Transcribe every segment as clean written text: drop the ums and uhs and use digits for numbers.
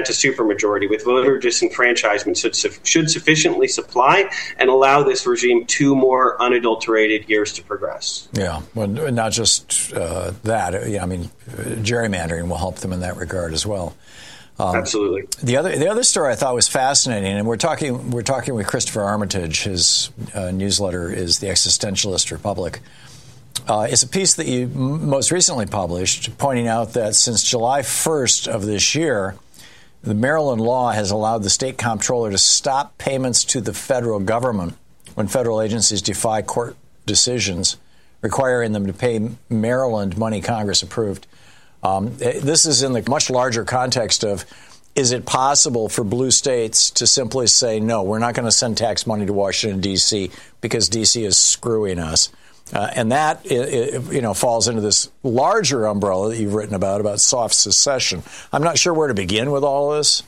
a supermajority with voter disenfranchisement should sufficiently supply and allow this regime 2 more unadulterated years to progress. Yeah, well, not just that. Yeah, I mean, gerrymandering will help them in that regard as well. Absolutely. The other story I thought was fascinating, and we're talking with Christopher Armitage. His newsletter is The Existentialist Republic. It's a piece that you most recently published, pointing out that since July 1st of this year, the Maryland law has allowed the state comptroller to stop payments to the federal government when federal agencies defy court decisions, requiring them to pay Maryland money Congress approved. This is in the much larger context of, is it possible for blue states to simply say, no, we're not going to send tax money to Washington, D.C. because D.C. is screwing us? And that, falls into this larger umbrella that you've written about soft secession. I'm not sure where to begin with all of this.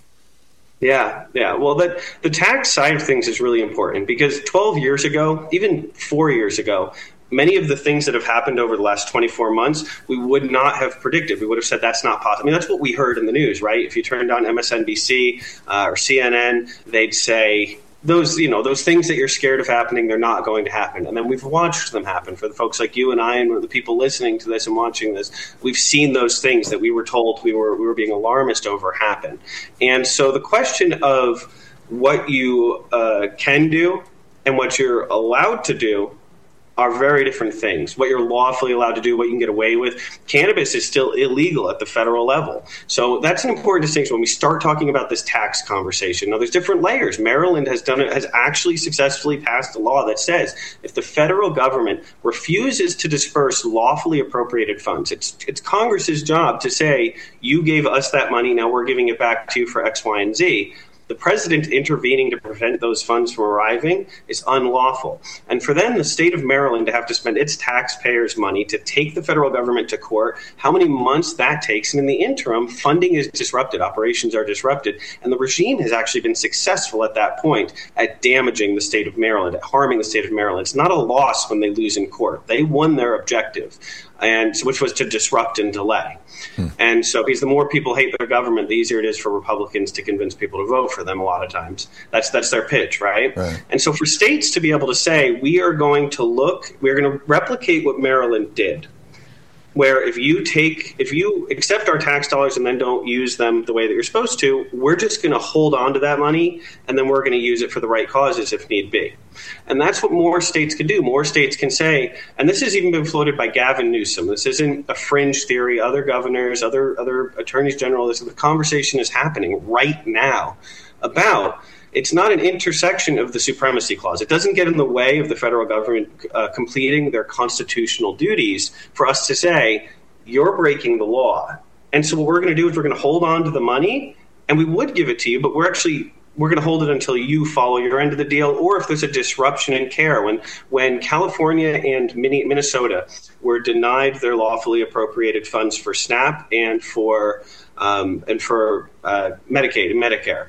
Yeah. Well, the tax side of things is really important because 12 years ago, even 4 years ago, many of the things that have happened over the last 24 months, we would not have predicted. We would have said that's not possible. I mean, that's what we heard in the news, right? If you turned on MSNBC or CNN, they'd say those things that you're scared of happening, they're not going to happen. And then we've watched them happen. For the folks like you and I and the people listening to this and watching this, we've seen those things that we were told we were being alarmist over happen. And so the question of what you can do and what you're allowed to do are very different things. What you're lawfully allowed to do, what you can get away with. Cannabis is still illegal at the federal level. So that's an important distinction when we start talking about this tax conversation. Now, there's different layers. Maryland has actually successfully passed a law that says if the federal government refuses to disperse lawfully appropriated funds, it's Congress's job to say, you gave us that money, now we're giving it back to you for X, Y, and Z. The president intervening to prevent those funds from arriving is unlawful. And for then the state of Maryland to have to spend its taxpayers' money to take the federal government to court, how many months that takes. And in the interim, funding is disrupted, operations are disrupted. And the regime has actually been successful at that point at damaging the state of Maryland, at harming the state of Maryland. It's not a loss when they lose in court. They won their objective, which was to disrupt and delay. And so because the more people hate their government, the easier it is for Republicans to convince people to vote for them a lot of times. That's their pitch, right? And so for states to be able to say, we're going to replicate what Maryland did, where if you accept our tax dollars and then don't use them the way that you're supposed to, we're just going to hold on to that money and then we're going to use it for the right causes if need be. And that's what more states can do. More states can say, and this has even been floated by Gavin Newsom. This isn't a fringe theory. Other governors, other attorneys general, the conversation is happening right now about it's not an intersection of the Supremacy Clause. It doesn't get in the way of the federal government completing their constitutional duties for us to say, you're breaking the law. And so what we're going to do is we're going to hold on to the money, and we would give it to you, but we're going to hold it until you follow your end of the deal, or if there's a disruption in care. When California and Minnesota were denied their lawfully appropriated funds for SNAP and for Medicaid and Medicare,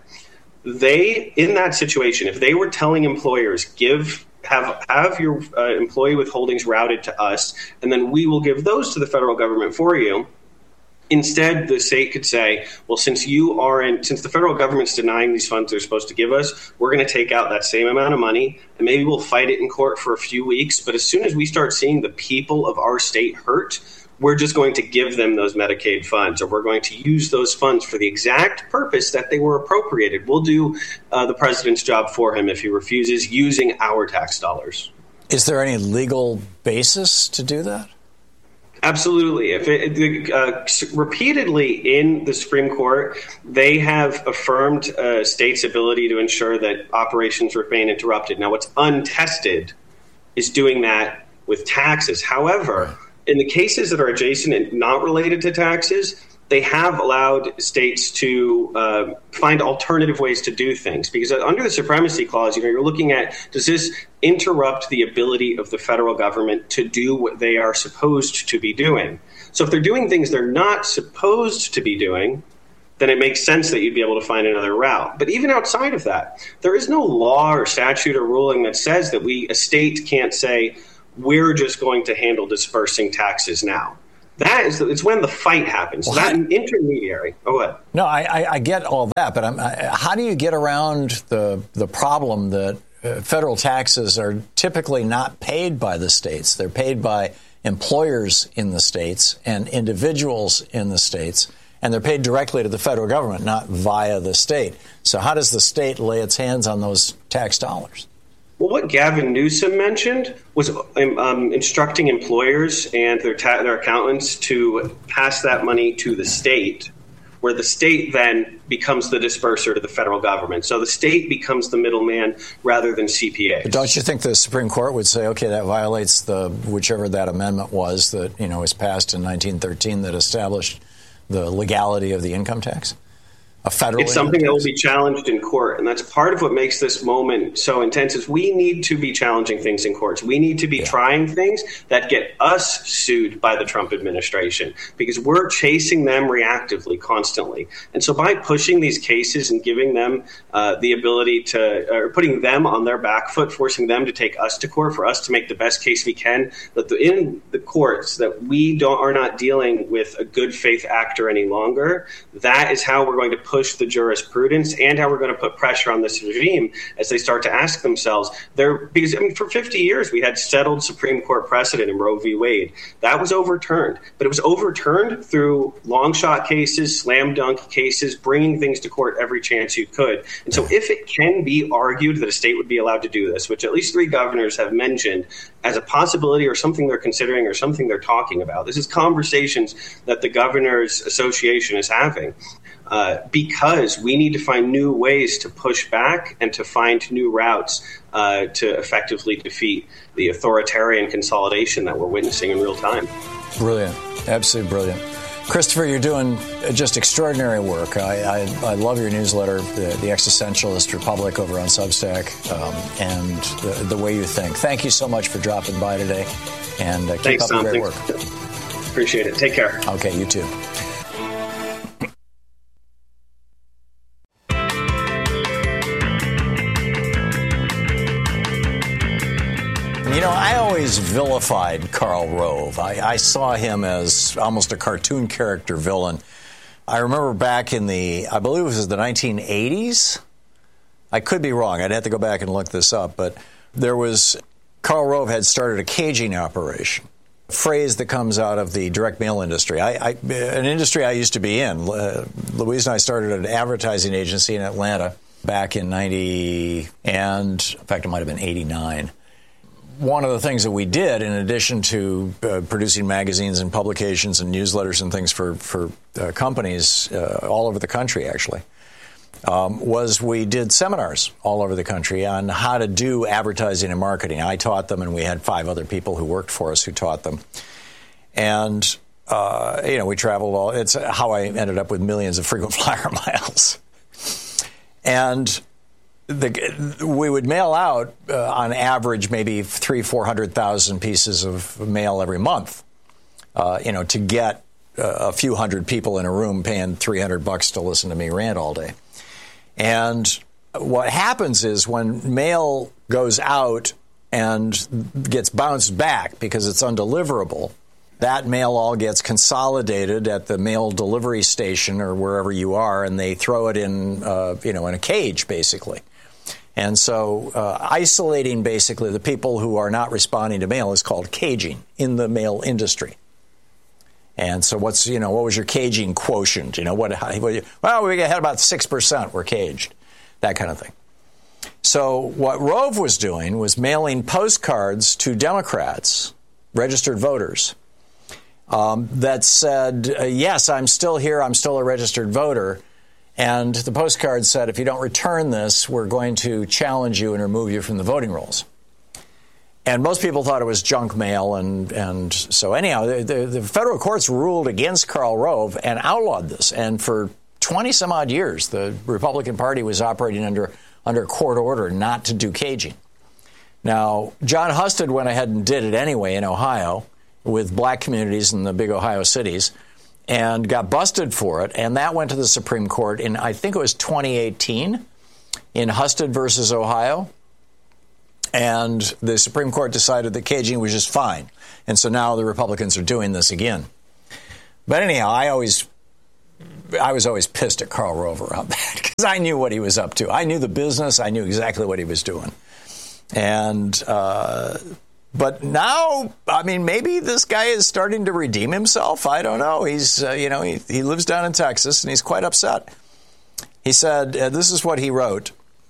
in that situation, if they were telling employers, have your employee withholdings routed to us, and then we will give those to the federal government for you. Instead, the state could say, well, since the federal government's denying these funds they're supposed to give us, we're going to take out that same amount of money, and maybe we'll fight it in court for a few weeks. But as soon as we start seeing the people of our state hurt, we're just going to give them those Medicaid funds, or we're going to use those funds for the exact purpose that they were appropriated. We'll do the president's job for him if he refuses, using our tax dollars. Is there any legal basis to do that? Absolutely. Repeatedly in the Supreme Court, they have affirmed states' ability to ensure that operations remain interrupted. Now, what's untested is doing that with taxes. However, in the cases that are adjacent and not related to taxes, they have allowed states to find alternative ways to do things. Because under the Supremacy Clause, you're looking at, does this interrupt the ability of the federal government to do what they are supposed to be doing? So if they're doing things they're not supposed to be doing, then it makes sense that you'd be able to find another route. But even outside of that, there is no law or statute or ruling that says that a state can't say, we're just going to handle dispersing taxes now. It's when the fight happens. Well, that intermediary. Oh, what? No, I get all that, but how do you get around the problem that federal taxes are typically not paid by the states? They're paid by employers in the states and individuals in the states, and they're paid directly to the federal government, not via the state. So how does the state lay its hands on those tax dollars? Well, what Gavin Newsom mentioned was instructing employers and their accountants to pass that money to the state, where the state then becomes the disperser to the federal government. So the state becomes the middleman rather than CPA. But don't you think the Supreme Court would say, okay, that violates whichever that amendment was that was passed in 1913 that established the legality of the income tax? It's something that will be challenged in court, and that's part of what makes this moment so intense. Is we need to be challenging things in courts. We need to be trying things that get us sued by the Trump administration, because we're chasing them reactively constantly. And so by pushing these cases and giving them the ability or putting them on their back foot, forcing them to take us to court for us to make the best case we can, that in the courts that we are not dealing with a good faith actor any longer. That is how we're going to push the jurisprudence and how we're going to put pressure on this regime as they start to ask themselves. Because for 50 years, we had settled Supreme Court precedent in Roe v. Wade. That was overturned, but it was overturned through long shot cases, slam dunk cases, bringing things to court every chance you could. And so if it can be argued that a state would be allowed to do this, which at least 3 governors have mentioned as a possibility or something they're considering or something they're talking about, this is conversations that the Governors Association is having. Because we need to find new ways to push back and to find new routes to effectively defeat the authoritarian consolidation that we're witnessing in real time. Brilliant. Absolutely brilliant. Christopher, you're doing just extraordinary work. I love your newsletter, the Existentialist Republic over on Substack, and the way you think. Thank you so much for dropping by today, and keep up the great work. Appreciate it. Take care. Okay, you too. I always vilified Karl Rove. I saw him as almost a cartoon character villain. I remember back in I believe it was the 1980s. I could be wrong. I'd have to go back and look this up. But Karl Rove had started a caging operation, a phrase that comes out of the direct mail industry. An industry I used to be in. Louise and I started an advertising agency in Atlanta back in 90, and in fact, it might have been 89. One of the things that we did, in addition to producing magazines and publications and newsletters and things for companies all over the country, actually, was we did seminars all over the country on how to do advertising and marketing. I taught them, and we had 5 other people who worked for us who taught them. And, we traveled all. It's how I ended up with millions of frequent flyer miles. And we would mail out, on average, maybe 300,000-400,000 pieces of mail every month, to get a few hundred people in a room paying $300 to listen to me rant all day. And what happens is when mail goes out and gets bounced back because it's undeliverable, that mail all gets consolidated at the mail delivery station or wherever you are, and they throw it in, in a cage, basically. And so isolating basically the people who are not responding to mail is called caging in the mail industry. And so what was your caging quotient? We had about 6% were caged, that kind of thing. So what Rove was doing was mailing postcards to Democrats, registered voters, that said, yes, I'm still here, I'm still a registered voter. And the postcard said, if you don't return this, we're going to challenge you and remove you from the voting rolls. And most people thought it was junk mail. And so anyhow, the federal courts ruled against Karl Rove and outlawed this. And for 20 some odd years, the Republican Party was operating under court order not to do caging. Now, John Husted went ahead and did it anyway in Ohio with black communities in the big Ohio cities, and got busted for it, and that went to the Supreme Court in, I think it was 2018, in Husted versus Ohio, and the Supreme Court decided that caging was just fine, and so now the Republicans are doing this again. But anyhow, I was always pissed at Karl Rove around that because I knew what he was up to. I knew the business. I knew exactly what he was doing. And but now, I mean, maybe this guy is starting to redeem himself. I don't know. He's, he lives down in Texas, and he's quite upset. He said, this is what he wrote,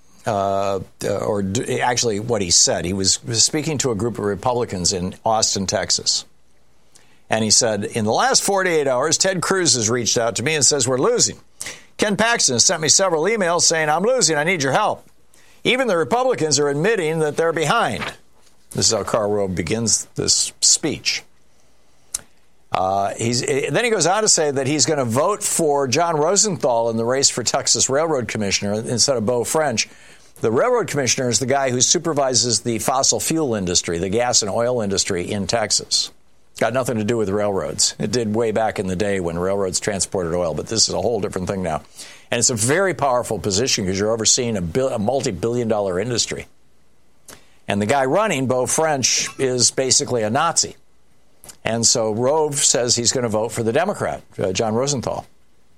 actually what he said. He was speaking to a group of Republicans in Austin, Texas. And he said, in the last 48 hours, Ted Cruz has reached out to me and says we're losing. Ken Paxton has sent me several emails saying, I'm losing, I need your help. Even the Republicans are admitting that they're behind. This is how Karl Rove begins this speech. Then he goes on to say that he's going to vote for John Rosenthal in the race for Texas Railroad Commissioner instead of Beau French. The railroad commissioner is the guy who supervises the fossil fuel industry, the gas and oil industry in Texas. Got nothing to do with railroads. It did way back in the day when railroads transported oil, but this is a whole different thing now. And it's a very powerful position because you're overseeing a multi-billion-dollar industry. And the guy running, Beau French, is basically a Nazi. And so Rove says he's going to vote for the Democrat, John Rosenthal.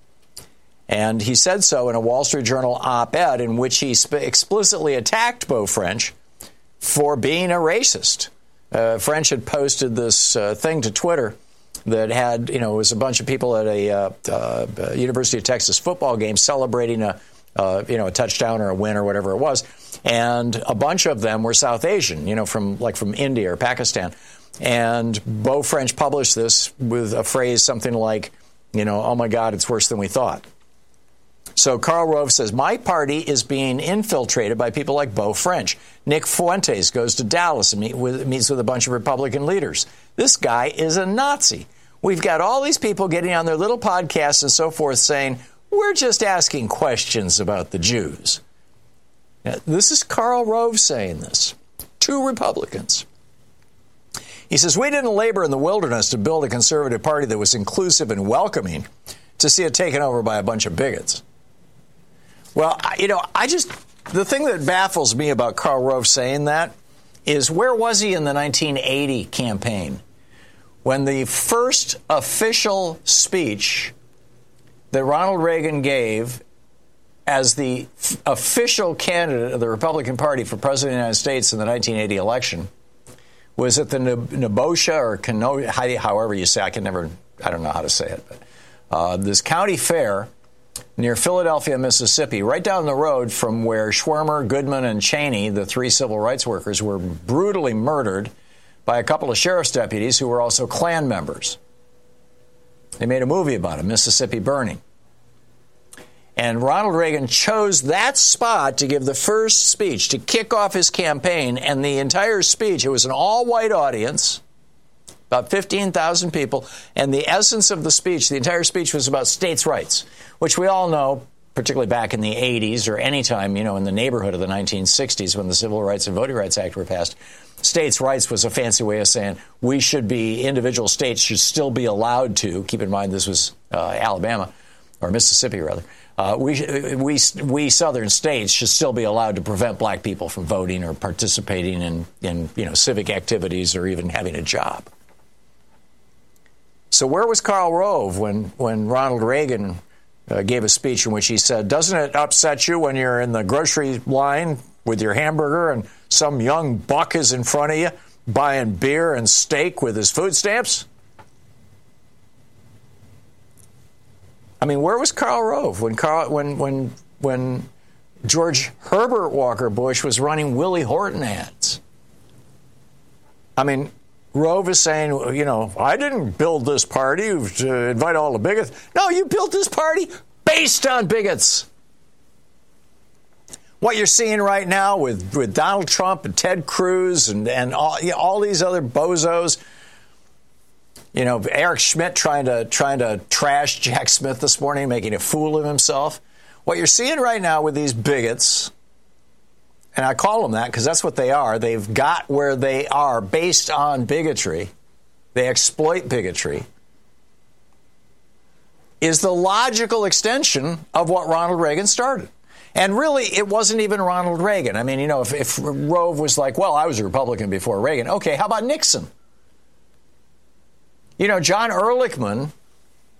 And he said so in a Wall Street Journal op-ed in which he explicitly attacked Beau French for being a racist. French had posted this thing to Twitter that had, it was a bunch of people at a University of Texas football game celebrating a touchdown or a win or whatever it was. And a bunch of them were South Asian, from India or Pakistan. And Beau French published this with a phrase something like, oh my God, it's worse than we thought. So Karl Rove says, my party is being infiltrated by people like Beau French. Nick Fuentes goes to Dallas and meets with a bunch of Republican leaders. This guy is a Nazi. We've got all these people getting on their little podcasts and so forth saying, we're just asking questions about the Jews. Now, this is Karl Rove saying this. 2 Republicans. He says, we didn't labor in the wilderness to build a conservative party that was inclusive and welcoming to see it taken over by a bunch of bigots. Well, the thing that baffles me about Karl Rove saying that is where was he in the 1980 campaign when the first official speech that Ronald Reagan gave as the official candidate of the Republican Party for President of the United States in the 1980 election was at the Nebosha or Kenosha, however you say, I don't know how to say it, but this county fair near Philadelphia, Mississippi, right down the road from where Schwermer, Goodman, and Cheney, the 3 civil rights workers, were brutally murdered by a couple of sheriff's deputies who were also Klan members. They made a movie about it, Mississippi Burning. And Ronald Reagan chose that spot to give the first speech, to kick off his campaign, and the entire speech, it was an all-white audience, about 15,000 people, and the essence of the speech, the entire speech was about states' rights, which we all know, particularly back in the 80s or any time, in the neighborhood of the 1960s when the Civil Rights and Voting Rights Act were passed. States' rights was a fancy way of saying individual states should still be allowed to, keep in mind this was Alabama, or Mississippi rather, we southern states should still be allowed to prevent black people from voting or participating in civic activities or even having a job. So where was Karl Rove when Ronald Reagan gave a speech in which he said, doesn't it upset you when you're in the grocery line with your hamburger and some young buck is in front of you buying beer and steak with his food stamps? I mean, where was Karl Rove when George Herbert Walker Bush was running Willie Horton ads? I mean, Rove is saying, I didn't build this party to invite all the bigots. No, you built this party based on bigots. What you're seeing right now with Donald Trump and Ted Cruz and all these other bozos, Eric Schmidt trying to trash Jack Smith this morning, making a fool of himself. What you're seeing right now with these bigots, and I call them that because that's what they are. They've got where they are based on bigotry. They exploit bigotry. Is the logical extension of what Ronald Reagan started. And really, it wasn't even Ronald Reagan. I mean, if Rove was like, well, I was a Republican before Reagan. Okay, how about Nixon? John Ehrlichman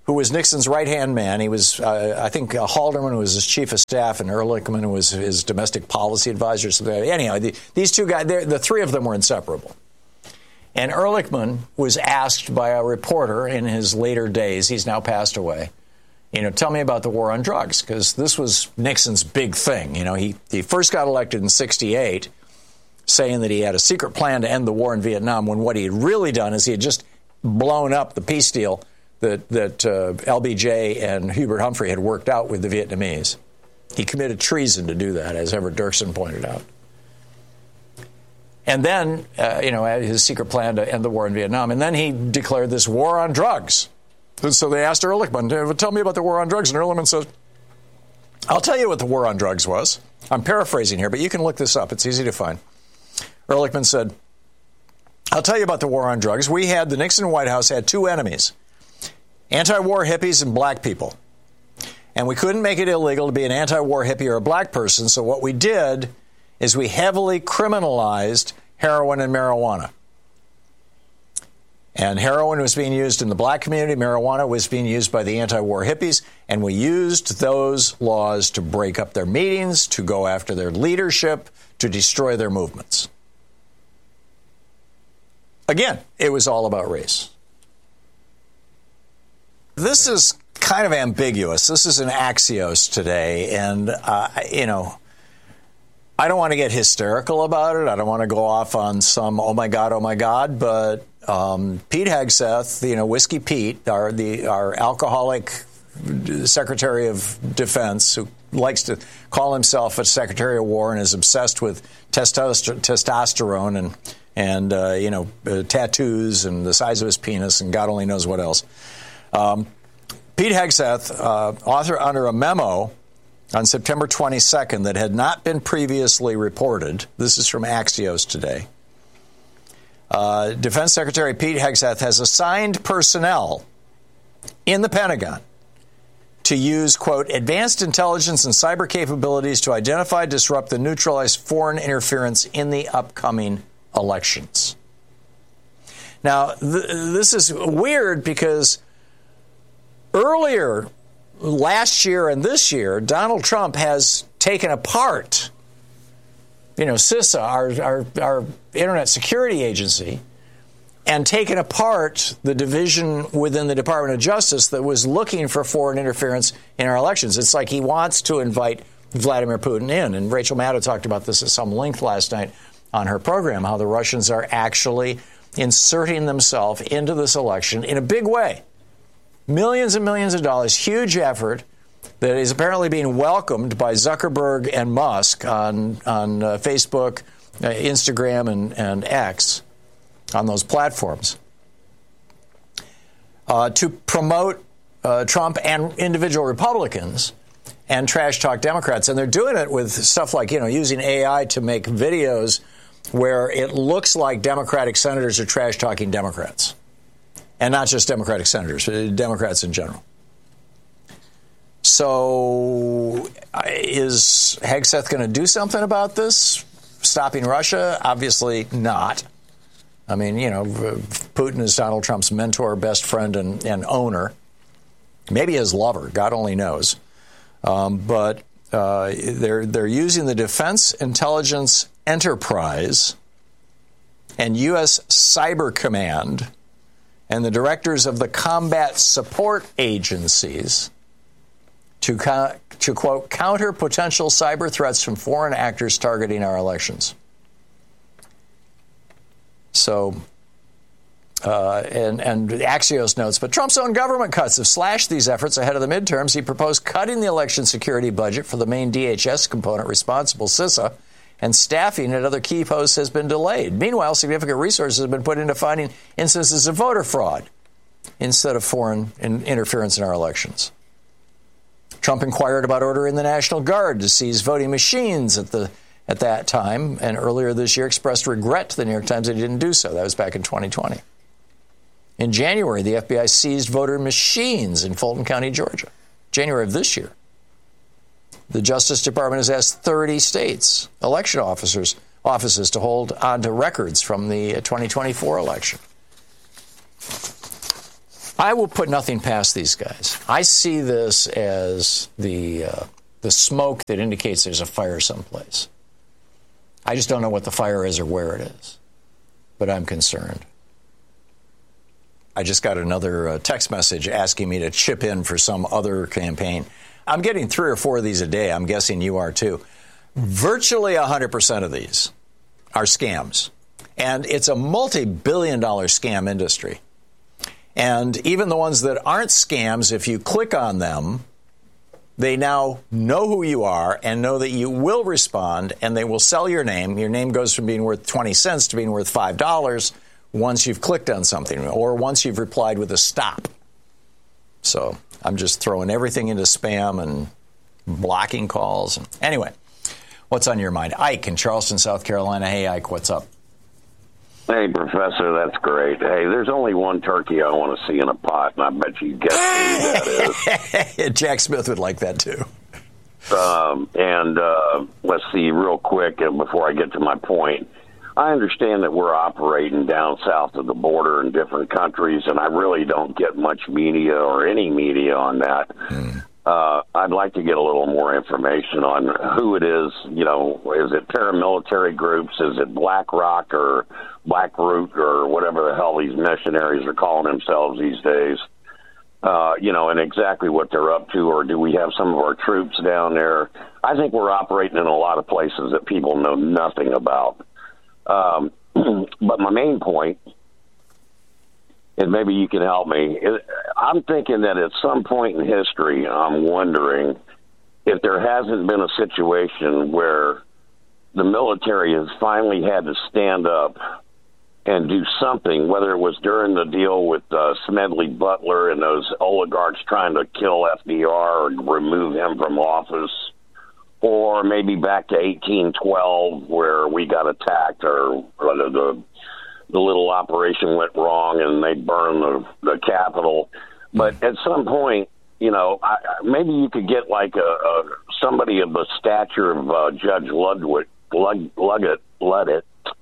who was Nixon's right-hand man. He was, I think, Haldeman was his chief of staff, and Ehrlichman was his domestic policy advisor. So anyhow, these two guys, the three of them were inseparable. And Ehrlichman was asked by a reporter in his later days, he's now passed away, tell me about the war on drugs, because this was Nixon's big thing. He first got elected in 1968, saying that he had a secret plan to end the war in Vietnam, when what he had really done is he had just blown up the peace deal that LBJ and Hubert Humphrey had worked out with the Vietnamese. He committed treason to do that, as Everett Dirksen pointed out. And then, his secret plan to end the war in Vietnam. And then he declared this war on drugs. And so they asked Ehrlichman, tell me about the war on drugs. And Ehrlichman said, I'll tell you what the war on drugs was. I'm paraphrasing here, but you can look this up. It's easy to find. Ehrlichman said, I'll tell you about the war on drugs. The Nixon White House had two enemies, anti-war hippies and black people. And we couldn't make it illegal to be an anti-war hippie or a black person, so what we did is we heavily criminalized heroin and marijuana. And heroin was being used in the black community, marijuana was being used by the anti-war hippies, and we used those laws to break up their meetings, to go after their leadership, to destroy their movements. Again, it was all about race. This is kind of ambiguous. This is an Axios today, and, I don't want to get hysterical about it. I don't want to go off on some, oh my God, but Pete Hegseth, Whiskey Pete, our alcoholic Secretary of Defense, who likes to call himself a Secretary of War and is obsessed with testosterone and tattoos and the size of his penis and God only knows what else. Pete Hegseth, author under a memo on September 22nd that had not been previously reported. This is from Axios today. Defense Secretary Pete Hegseth has assigned personnel in the Pentagon to use, quote, advanced intelligence and cyber capabilities to identify, disrupt, and neutralize foreign interference in the upcoming elections. Now, this is weird because earlier last year and this year, Donald Trump has taken apart, CISA, our Internet Security Agency, and taken apart the division within the Department of Justice that was looking for foreign interference in our elections. It's like he wants to invite Vladimir Putin in. And Rachel Maddow talked about this at some length last night on her program, how the Russians are actually inserting themselves into this election in a big way. Millions and millions of dollars, huge effort that is apparently being welcomed by Zuckerberg and Musk on Facebook, Instagram, and X, on those platforms, to promote Trump and individual Republicans and trash talk Democrats. And they're doing it with stuff like, using AI to make videos where it looks like Democratic senators are trash talking Democrats. And not just Democratic senators, but Democrats in general. So is Hegseth going to do something about this? Stopping Russia? Obviously not. I mean, Putin is Donald Trump's mentor, best friend, and owner. Maybe his lover. God only knows. But they're using the Defense Intelligence Enterprise and U.S. Cyber Command and the directors of the combat support agencies to quote, counter potential cyber threats from foreign actors targeting our elections. So, and Axios notes, but Trump's own government cuts have slashed these efforts ahead of the midterms. He proposed cutting the election security budget for the main DHS component responsible, CISA, and staffing at other key posts has been delayed. Meanwhile, significant resources have been put into finding instances of voter fraud instead of foreign interference in our elections. Trump inquired about ordering the National Guard to seize voting machines at that time, and earlier this year expressed regret to the New York Times that he didn't do so. That was back in 2020. In January, the FBI seized voter machines in Fulton County, Georgia. January of this year. The Justice Department has asked 30 states' election offices to hold on to records from the 2024 election. I will put nothing past these guys. I see this as the smoke that indicates there's a fire someplace. I just don't know what the fire is or where it is, but I'm concerned. I just got another text message asking me to chip in for some other campaign. I'm getting 3 or 4 of these a day. I'm guessing you are too. Virtually 100% of these are scams. And it's a multi-billion-dollar scam industry. And even the ones that aren't scams, if you click on them, they now know who you are and know that you will respond, and they will sell your name. Your name goes from being worth 20 cents to being worth $5 once you've clicked on something or once you've replied with a stop. So I'm just throwing everything into spam and blocking calls. Anyway, what's on your mind? Ike in Charleston, South Carolina. Hey, Ike, what's up? Hey, Professor, that's great. Hey, there's only one turkey I want to see in a pot, and I bet you guess who that is. Jack Smith would like that, too. Let's see real quick before I get to my point. I understand that we're operating down south of the border in different countries, and I really don't get much media or any media on that. I'd like to get a little more information on who it is. You know, is it paramilitary groups? Is it BlackRock or BlackRoot or whatever the hell these missionaries are calling themselves these days? And exactly what they're up to, or do we have some of our troops down there? I think we're operating in a lot of places that people know nothing about. But my main point, and maybe you can help me, I'm thinking that at some point in history, I'm wondering if there hasn't been a situation where the military has finally had to stand up and do something, whether it was during the deal with Smedley Butler and those oligarchs trying to kill FDR or remove him from office, or maybe back to 1812 where we got attacked, or the little operation went wrong and they burned the Capitol. But at some point, maybe you could get like somebody of the stature of Judge Ludwig, Ludwig,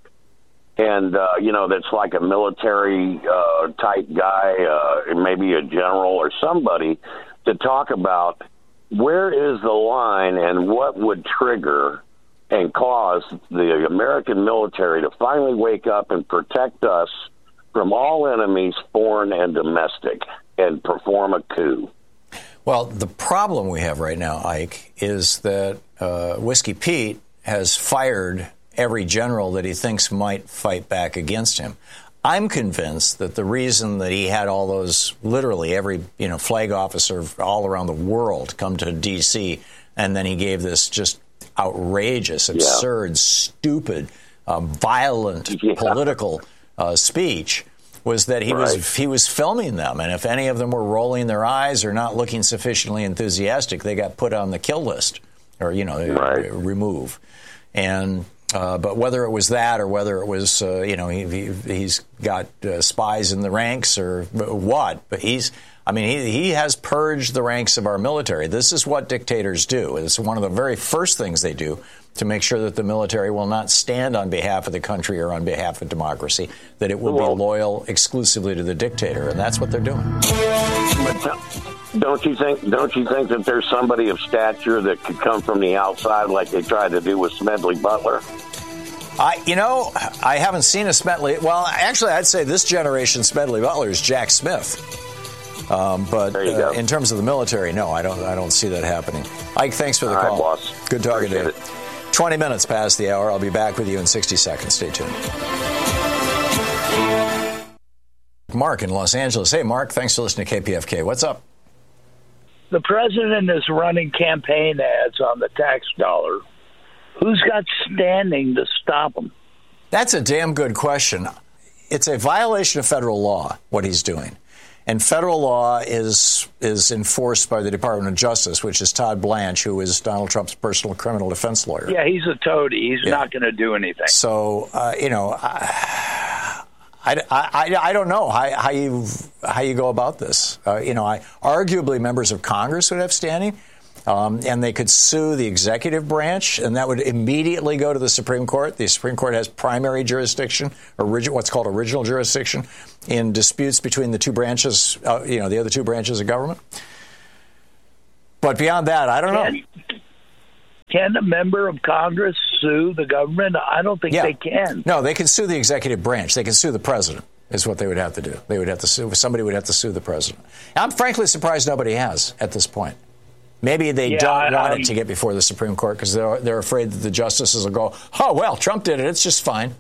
and that's like a military type guy, maybe a general or somebody, to talk about where is the line and what would trigger and cause the American military to finally wake up and protect us from all enemies, foreign and domestic, and perform a coup. Well, the problem we have right now, Ike, is that Whiskey Pete has fired every general that he thinks might fight back against him. I'm convinced that the reason that he had all those, literally every flag officer all around the world come to D.C., and then he gave this just outrageous, absurd, stupid, violent political speech, was that he was filming them, and if any of them were rolling their eyes or not looking sufficiently enthusiastic, they got put on the kill list or remove. And but whether it was that or whether it was he's got spies in the ranks or what, but he has purged the ranks of our military. This is what dictators do. It's one of the very first things they do to make sure that the military will not stand on behalf of the country or on behalf of democracy, that it will be loyal exclusively to the dictator, and that's what they're doing. But don't you think that there's somebody of stature that could come from the outside like they tried to do with Smedley Butler? I haven't seen a Smedley. Well, actually, I'd say this generation Smedley Butler is Jack Smith. But in terms of the military, no, I don't see that happening. Ike, thanks for the call. All right, boss. Good talking to you. It. 20 minutes past the hour. I'll be back with you in 60 seconds. Stay tuned. Mark in Los Angeles. Hey, Mark, thanks for listening to KPFK. What's up? The president is running campaign ads on the tax dollar. Who's got standing to stop him? That's a damn good question. It's a violation of federal law, what he's doing. And federal law is enforced by the Department of Justice, which is Todd Blanche, who is Donald Trump's personal criminal defense lawyer. Yeah, he's a toady. He's not going to do anything. So, I don't know how you go about this. Arguably members of Congress would have standing. And they could sue the executive branch, and that would immediately go to the Supreme Court. The Supreme Court has primary jurisdiction, what's called original jurisdiction, in disputes between the two branches, the other two branches of government. But beyond that, I don't know. Can a member of Congress sue the government? I don't think they can. No, they can sue the executive branch. They can sue the president, is what they would have to do. They would have to sue. Somebody would have to sue the president. I'm frankly surprised nobody has at this point. Maybe they don't want it to get before the Supreme Court because they're afraid that the justices will go, oh, well, Trump did it. It's just fine.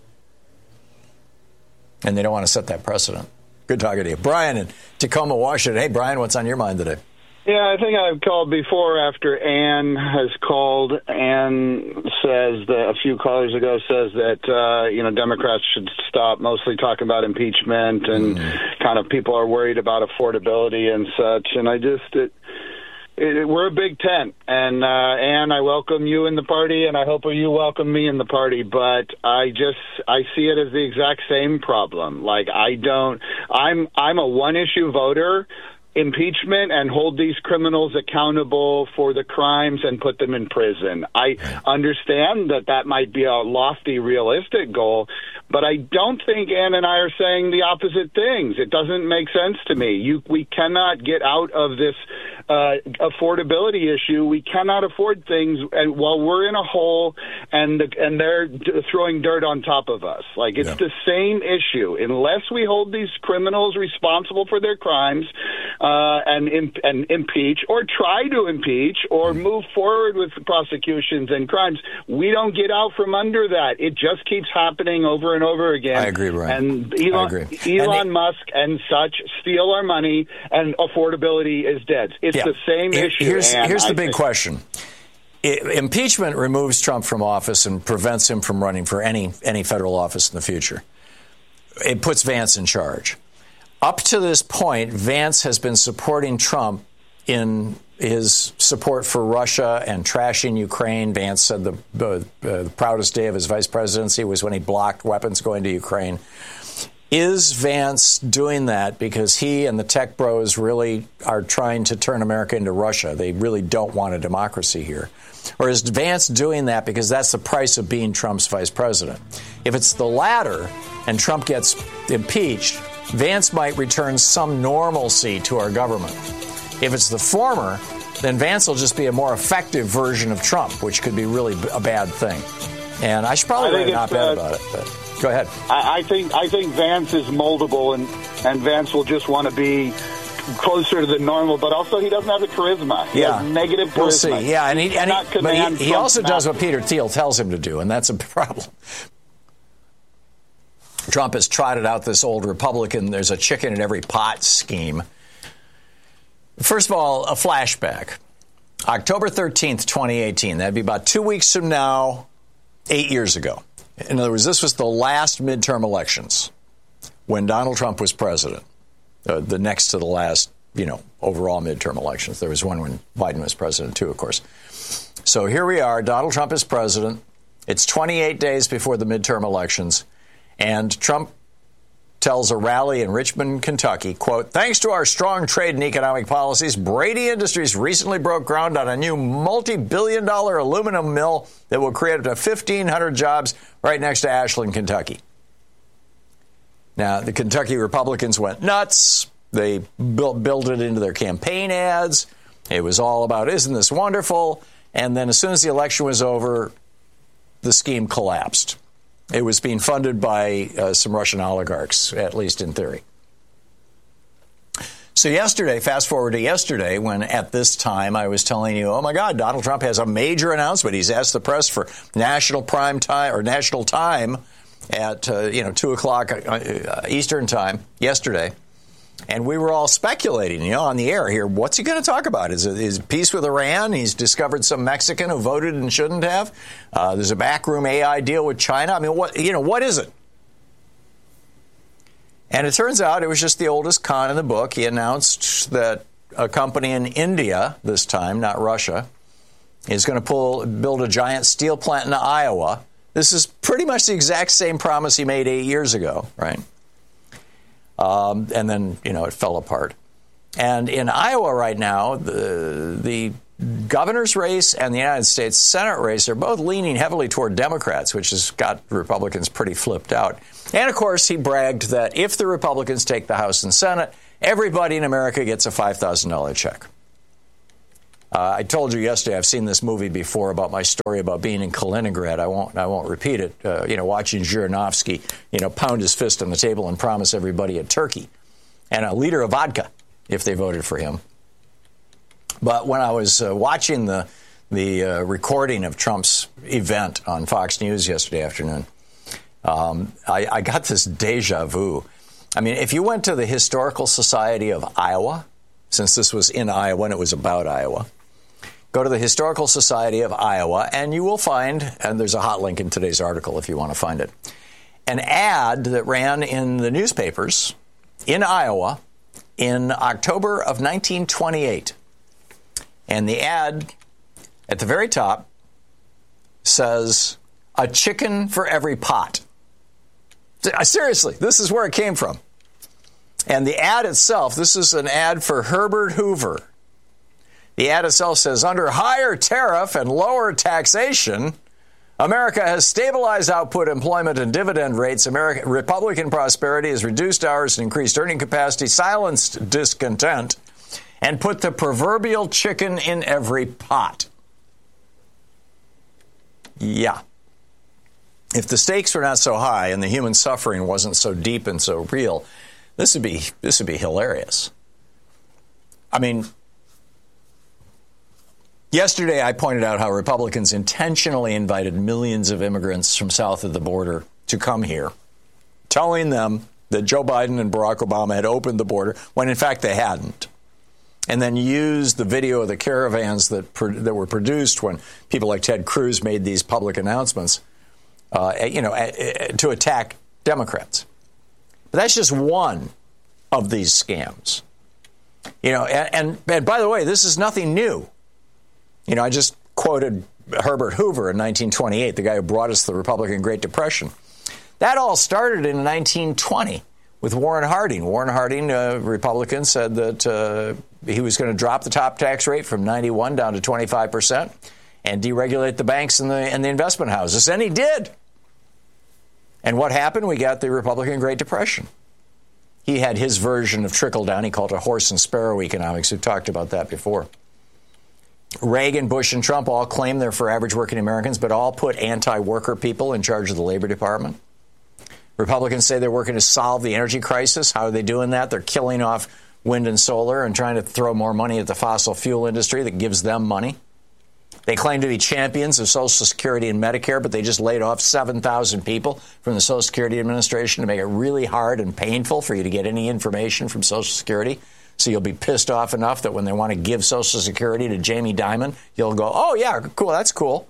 And they don't want to set that precedent. Good talking to you. Brian in Tacoma, Washington. Hey, Brian, what's on your mind today? Yeah, I think I've called before after Ann has called. Ann says that a few callers ago says that, Democrats should stop mostly talking about impeachment and kind of people are worried about affordability and such. And I just... we're a big tent, and Ann, I welcome you in the party, and I hope you welcome me in the party. But I see it as the exact same problem. Like I'm a one-issue voter. Impeachment and hold these criminals accountable for the crimes and put them in prison. I understand that might be a lofty, realistic goal, but I don't think Ann and I are saying the opposite things. It doesn't make sense to me. We cannot get out of this affordability issue. We cannot afford things and while we're in a hole and they're throwing dirt on top of us. Like it's the same issue. Unless we hold these criminals responsible for their crimes, and impeach or try to impeach or move forward with prosecutions and crimes, we don't get out from under that. It just keeps happening over and over again. I agree, Ryan. And Elon Musk and such steal our money, and affordability is dead. It's the same issue. Here's the big question. Impeachment removes Trump from office and prevents him from running for any federal office in the future. It puts Vance in charge. Up to this point, Vance has been supporting Trump in his support for Russia and trashing Ukraine. Vance said the proudest day of his vice presidency was when he blocked weapons going to Ukraine. Is Vance doing that because he and the tech bros really are trying to turn America into Russia? They really don't want a democracy here. Or is Vance doing that because that's the price of being Trump's vice president? If it's the latter and Trump gets impeached, Vance might return some normalcy to our government. If it's the former, then Vance will just be a more effective version of Trump, which could be really a bad thing. And I should probably write an op-ed about it, but go ahead. I think Vance is moldable, and Vance will just want to be closer to the normal, but also he doesn't have the charisma. He has negative charisma. We'll see. Yeah, and he also does what Peter Thiel tells him to do, and that's a problem. Trump has trotted out this old Republican, there's a chicken in every pot scheme. First of all, a flashback. October 13th, 2018. That'd be about 2 weeks from now, 8 years ago. In other words, this was the last midterm elections when Donald Trump was president. The next to the last, overall midterm elections. There was one when Biden was president, too, of course. So here we are. Donald Trump is president. It's 28 days before the midterm elections. And Trump tells a rally in Richmond, Kentucky, quote, thanks to our strong trade and economic policies, Brady Industries recently broke ground on a new multi-billion-dollar aluminum mill that will create up to 1,500 jobs right next to Ashland, Kentucky. Now, the Kentucky Republicans went nuts. They built it into their campaign ads. It was all about, isn't this wonderful? And then as soon as the election was over, the scheme collapsed. It was being funded by some Russian oligarchs, at least in theory. So yesterday, fast forward to yesterday, when at this time I was telling you, oh my God, Donald Trump has a major announcement. He's asked the press for national prime time or national time at 2 o'clock Eastern time yesterday. And we were all speculating, on the air here, what's he going to talk about? Is peace with Iran? He's discovered some Mexican who voted and shouldn't have. There's a backroom AI deal with China. I mean, what is it? And it turns out it was just the oldest con in the book. He announced that a company in India, this time, not Russia, is going to build a giant steel plant in Iowa. This is pretty much the exact same promise he made 8 years ago, right? And then, it fell apart. And in Iowa right now, the governor's race and the United States Senate race are both leaning heavily toward Democrats, which has got Republicans pretty flipped out. And, of course, he bragged that if the Republicans take the House and Senate, everybody in America gets a $5,000 check. I told you yesterday I've seen this movie before about my story about being in Kaliningrad. I won't repeat it. Watching Zhirinovsky, pound his fist on the table and promise everybody a turkey and a liter of vodka if they voted for him. But when I was watching the recording of Trump's event on Fox News yesterday afternoon, I got this deja vu. I mean, if you went to the Historical Society of Iowa, since this was in Iowa and it was about Iowa, go to the Historical Society of Iowa and you will find, and there's a hot link in today's article if you want to find it, an ad that ran in the newspapers in Iowa in October of 1928. And the ad at the very top says, "A chicken for every pot." Seriously, this is where it came from. And the ad itself, this is an ad for Herbert Hoover. The ad itself says, "Under higher tariff and lower taxation, America has stabilized output, employment, and dividend rates. Republican prosperity has reduced hours and increased earning capacity, silenced discontent, and put the proverbial chicken in every pot." Yeah. If the stakes were not so high and the human suffering wasn't so deep and so real, this would be hilarious. I mean, yesterday I pointed out how Republicans intentionally invited millions of immigrants from south of the border to come here, telling them that Joe Biden and Barack Obama had opened the border when in fact they hadn't. And then used the video of the caravans that were produced when people like Ted Cruz made these public announcements, to attack Democrats. But that's just one of these scams. And by the way, this is nothing new. I just quoted Herbert Hoover in 1928, the guy who brought us the Republican Great Depression. That all started in 1920 with Warren Harding. Warren Harding, Republican, said that he was going to drop the top tax rate from 91 down to 25% and deregulate the banks and the investment houses. And he did. And what happened? We got the Republican Great Depression. He had his version of trickle-down. He called it horse and sparrow economics. We've talked about that before. Reagan, Bush, and Trump all claim they're for average working Americans, but all put anti-worker people in charge of the Labor Department. Republicans say they're working to solve the energy crisis. How are they doing that? They're killing off wind and solar and trying to throw more money at the fossil fuel industry that gives them money. They claim to be champions of Social Security and Medicare, but they just laid off 7,000 people from the Social Security Administration to make it really hard and painful for you to get any information from Social Security. So you'll be pissed off enough that when they want to give Social Security to Jamie Dimon, you'll go, "Oh, yeah, cool, that's cool."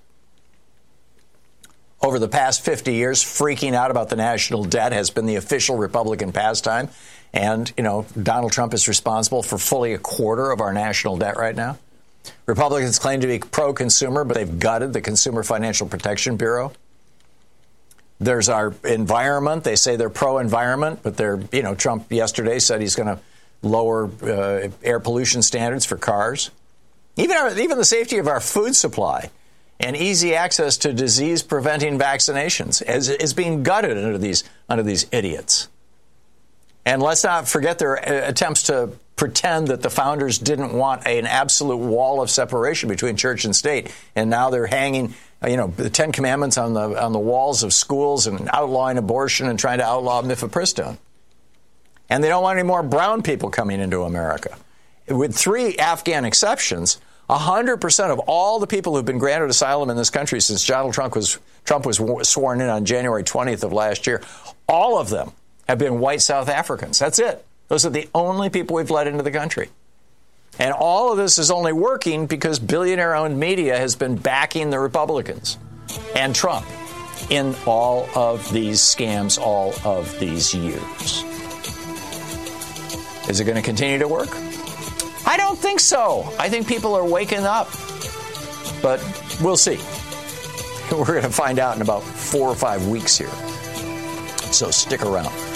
Over the past 50 years, freaking out about the national debt has been the official Republican pastime. And, Donald Trump is responsible for fully a quarter of our national debt right now. Republicans claim to be pro-consumer, but they've gutted the Consumer Financial Protection Bureau. There's our environment. They say they're pro-environment, but Trump yesterday said he's going to lower air pollution standards for cars. Even the safety of our food supply and easy access to disease-preventing vaccinations is being gutted under these idiots. And let's not forget their attempts to pretend that the founders didn't want an absolute wall of separation between church and state, and now they're hanging, the Ten Commandments on the walls of schools and outlawing abortion and trying to outlaw mifepristone. And they don't want any more brown people coming into America. With 3 Afghan exceptions, 100% of all the people who've been granted asylum in this country since Donald Trump was sworn in on January 20th of last year, all of them have been white South Africans. That's it. Those are the only people we've let into the country. And all of this is only working because billionaire-owned media has been backing the Republicans and Trump in all of these scams all of these years. Is it going to continue to work? I don't think so. I think people are waking up. But we'll see. We're going to find out in about 4 or 5 weeks here. So stick around.